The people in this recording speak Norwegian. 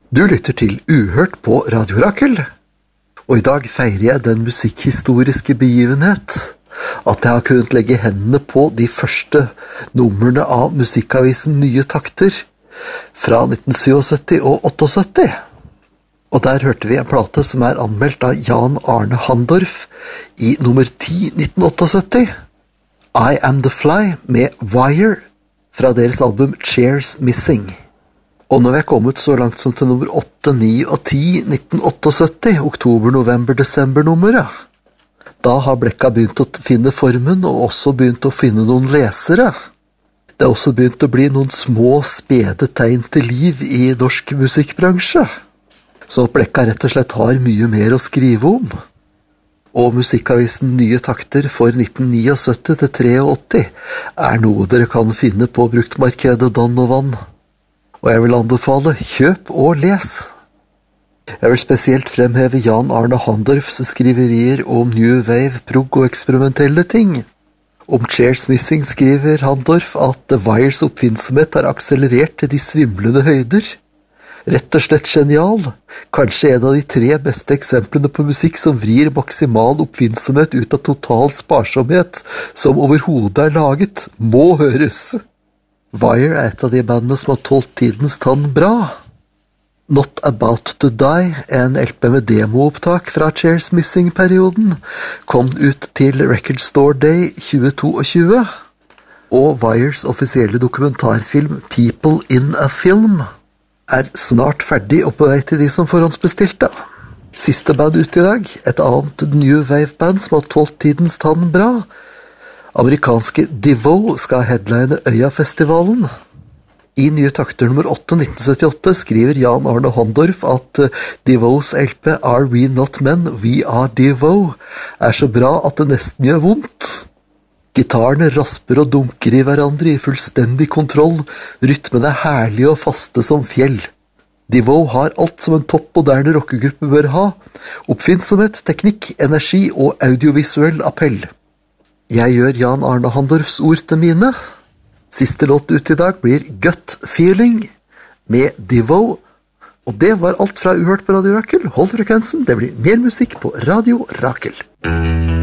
Du lytter til Uhørt på Radio Rakel, og i dag feirer jeg den musikkhistoriske begivenhet at jeg har kunnet legge hendene på de første numrene av musikkavisen Nye Takter fra 1977 og 78. Og der hørte vi en plate som er anmeldt av Jan Arne Handorf i nummer 10 1978, I Am The Fly med Wire fra deres album Chairs Missing. Og når vi er kommet så langt som til nummer 8, 9 og 10 1978, oktober, november, desember nummeret, da har blekka begynt å finne formen og også begynt å finne noen lesere. Det er også begynt å bli noen små, spede tegn til liv i norsk musikkbransje. Så blekka rett og slett har mye mer å skrive om. Og musikkavisen Nye Takter for 1979 til 83 er noe dere kan finne på bruktmarkedet dann og vann. Og jeg vil anbefale kjøp og les. Jeg vil spesielt fremheve Jan Arne Handorfs skriverier om New Wave, prog og eksperimentelle ting. Om Chairs Missing skriver Handorf at The Wires oppfinnsomhet har akselerert til de svimlende høyder. Rett og slett genial. Kanskje en av de 3 beste eksemplene på musikk som vrir maksimal oppfinnsomhet ut av total sparsomhet som overhodet er laget, må høres. Wire er et av de bandene som har tålt tidens tann bra. Not About To Die, en LP med demoopptak fra Chairs Missing-perioden, kom ut til Record Store Day 2022, og Wires offisielle dokumentarfilm People in a Film er snart ferdig og på vei til de som forhåndsbestilte. Siste band ute i dag, et annet New Wave-band som har tålt tidens tann bra. Amerikanske Devo skal headline Øya-festivalen. I Nye Takter nummer 8 1978 skriver Jan Arne Handorf at Devos LP Are We Not Men, We Are Devo er så bra at det nesten gjør vondt. Gitarene rasper og dunker i hverandre i fullstendig kontroll, rytmen er herlig og faste som fjell. Devo har alt som en topp moderne rockegruppe bør ha, oppfinnsomhet, teknikk, energi og audiovisuell appell. Jeg gjør Jan Arne Handorfs ord til mine. Siste låt ut i dag blir Gut Feeling med Devo. Og det var alt fra Uhørt på Radio Rakel. Hold frekvensen, det blir mer musikk på Radio Rakel.